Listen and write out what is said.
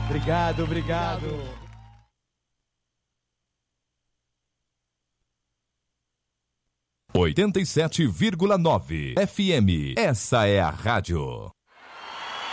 Obrigado, obrigado. 87,9 FM. Essa é a rádio.